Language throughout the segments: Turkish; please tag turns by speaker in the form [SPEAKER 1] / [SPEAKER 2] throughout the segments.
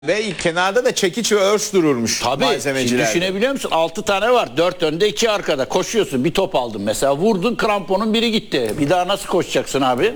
[SPEAKER 1] Ve kenarda da çekiç ve örs dururmuş.
[SPEAKER 2] Tabii. Şimdi düşünebiliyor musun? 6 tane var. 4 önde 2 arkada. Koşuyorsun. Bir top aldın mesela. Vurdun, kramponun biri gitti. Bir daha nasıl koşacaksın abi?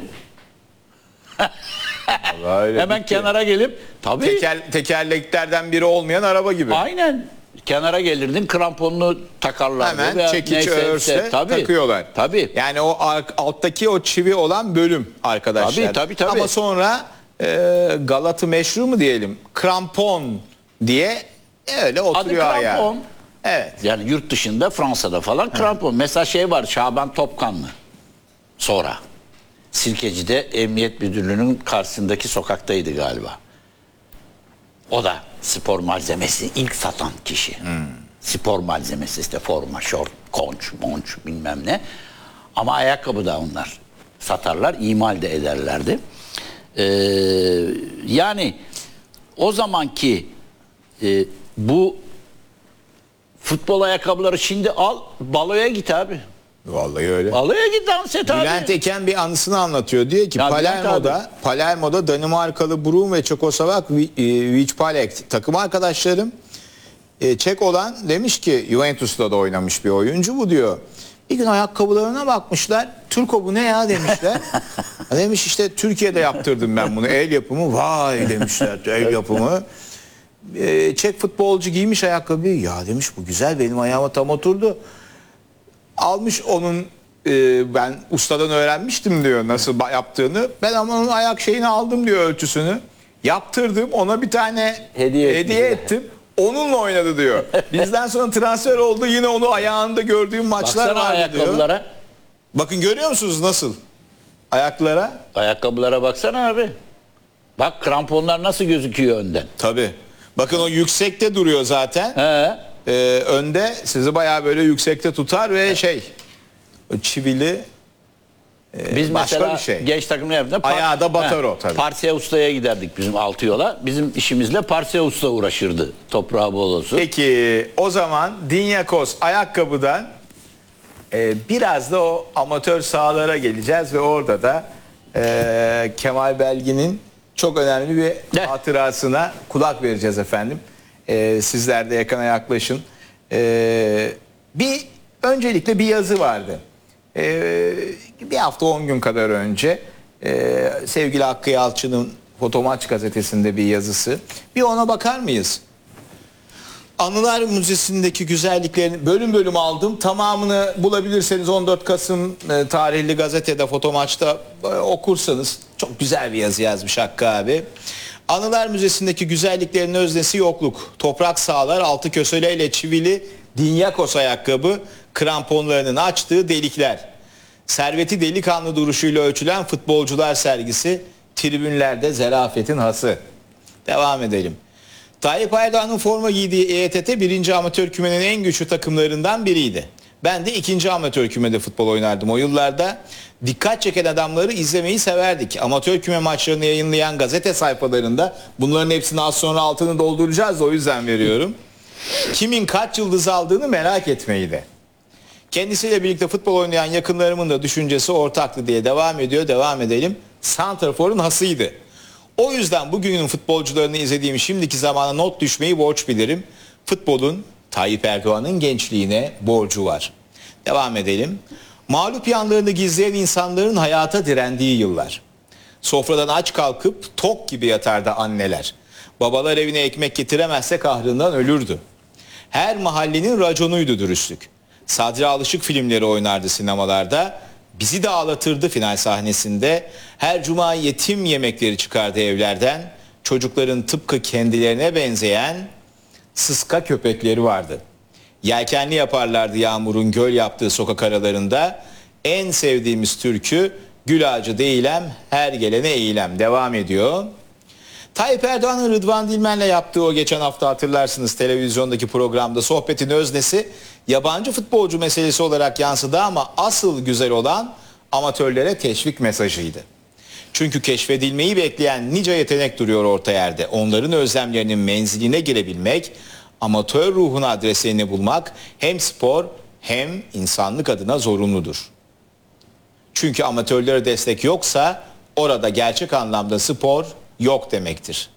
[SPEAKER 2] Hemen kenara gelip tabii.
[SPEAKER 1] Tekerleklerden biri olmayan araba gibi.
[SPEAKER 2] Aynen. Kenara gelirdin, kramponunu takarlardı.
[SPEAKER 1] Hemen çekiç örsle takıyorlar.
[SPEAKER 2] Tabii.
[SPEAKER 1] Yani o alttaki o çivi olan bölüm arkadaşlar.
[SPEAKER 2] Tabii.
[SPEAKER 1] Ama sonra Galatı meşru mu diyelim? Krampon diye öyle oturuyor
[SPEAKER 2] adı krampon.
[SPEAKER 1] ayağa. Evet.
[SPEAKER 2] Yani yurt dışında, Fransa'da falan krampon. Mesela şey var, Şaban Topkanlı. Sonra Sirkeci'de Emniyet Müdürlüğü'nün karşısındaki sokaktaydı galiba. O da spor malzemesi ilk satan kişi. Spor malzemesi işte forma, şort, konç, monç bilmem ne. Ama ayakkabı da onlar satarlar, imal de ederlerdi. Yani o zamanki bu futbol ayakkabıları şimdi al, baloya git abi.
[SPEAKER 1] Vallahi öyle.
[SPEAKER 2] Baloya git, dans et abi.
[SPEAKER 1] Bülent Eken bir anısını anlatıyor. Diyor ki
[SPEAKER 2] Ya
[SPEAKER 1] Palermo'da Danimarkalı Brun ve Çekoslovak Vicpalek takım arkadaşlarım. Çek olan demiş ki Juventus'ta da oynamış bir oyuncu bu diyor. Bir gün ayakkabılarına bakmışlar. Türko bu ne ya demişler. Demiş işte Türkiye'de yaptırdım ben bunu. El yapımı. Vay demişler. El yapımı. Çek futbolcu giymiş ayakkabıyı. Ya demiş bu güzel, benim ayağıma tam oturdu. Almış onun, ben ustadan öğrenmiştim diyor nasıl yaptığını. Ben ama onun ayak şeyini aldım diyor, ölçüsünü. Yaptırdım, ona bir tane hediye ettim. Onunla oynadı diyor. Bizden sonra transfer oldu, yine onu ayağında gördüğüm maçlar vardı diyor. Bakın görüyor musunuz nasıl? Ayaklara.
[SPEAKER 2] Ayakkabılara baksana abi. Bak kramponlar nasıl gözüküyor önden.
[SPEAKER 1] Tabii. Bakın o yüksekte duruyor zaten. Önde sizi bayağı böyle yüksekte tutar ve çivili
[SPEAKER 2] biz
[SPEAKER 1] başka
[SPEAKER 2] mesela
[SPEAKER 1] bir şey.
[SPEAKER 2] Genç takımı yaptık.
[SPEAKER 1] Ayağı da batar o tabii.
[SPEAKER 2] Parseus'ta'ya giderdik bizim altı yola. Bizim işimizle Parseus'ta uğraşırdı. Toprağı bol olsun.
[SPEAKER 1] Peki o zaman Dinyakos ayakkabıdan biraz da o amatör sahalara geleceğiz ve orada da Kemal Belgin'in çok önemli bir hatırasına kulak vereceğiz efendim. Sizler de yakına yaklaşın. Öncelikle bir yazı vardı. Bir hafta 10 gün kadar önce sevgili Hakkı Yalçın'ın Fotomaç gazetesinde bir yazısı. Bir ona bakar mıyız? Anılar Müzesi'ndeki güzelliklerini bölüm bölüm aldım. Tamamını bulabilirseniz 14 Kasım tarihli gazetede Fotomaç'ta okursanız çok güzel bir yazı yazmış Hakkı abi. Anılar Müzesi'ndeki güzelliklerin öznesi yokluk. Toprak sahalar, altı köseleyle çivili Dinyakos ayakkabı, kramponlarının açtığı delikler. Serveti delikanlı duruşuyla ölçülen futbolcular sergisi, tribünlerde zerafetin hası. Devam edelim. Tayyip Erdoğan'ın forma giydiği EYTT 1. amatör kümenin en güçlü takımlarından biriydi. Ben de 2. amatör kümede futbol oynardım o yıllarda. Dikkat çeken adamları izlemeyi severdik. Amatör küme maçlarını yayınlayan gazete sayfalarında, bunların hepsini az sonra altını dolduracağız, o yüzden veriyorum. Kimin kaç yıldız aldığını merak etmeydi. Kendisiyle birlikte futbol oynayan yakınlarımın da düşüncesi ortaktı diye devam ediyor. Devam edelim. Santrafor'un hasıydı. O yüzden bugünün futbolcularını izlediğim şimdiki zamana not düşmeyi borç bilirim. Futbolun Tayyip Erdoğan'ın gençliğine borcu var. Devam edelim. Mağlup yanlarını gizleyen insanların hayata direndiği yıllar. Sofradan aç kalkıp tok gibi yatardı anneler. Babalar evine ekmek getiremezse kahrından ölürdü. Her mahallenin raconuydu dürüstlük. Sadri Alışık filmleri oynardı sinemalarda. Bizi de ağlatırdı final sahnesinde. Her cuma yetim yemekleri çıkardı evlerden. Çocukların tıpkı kendilerine benzeyen sıska köpekleri vardı. Yelkenli yaparlardı yağmurun göl yaptığı sokak aralarında. En sevdiğimiz türkü gül ağacı değilem, her gelene eğilem. Devam ediyor. Tayyip Erdoğan'ın Rıdvan Dilmen'le yaptığı o geçen hafta hatırlarsınız televizyondaki programda sohbetin öznesi yabancı futbolcu meselesi olarak yansıdı ama asıl güzel olan amatörlere teşvik mesajıydı. Çünkü keşfedilmeyi bekleyen nice yetenek duruyor orta yerde. Onların özlemlerinin menziline girebilmek, amatör ruhun adreslerini bulmak hem spor hem insanlık adına zorunludur. Çünkü amatörlere destek yoksa orada gerçek anlamda spor yok demektir.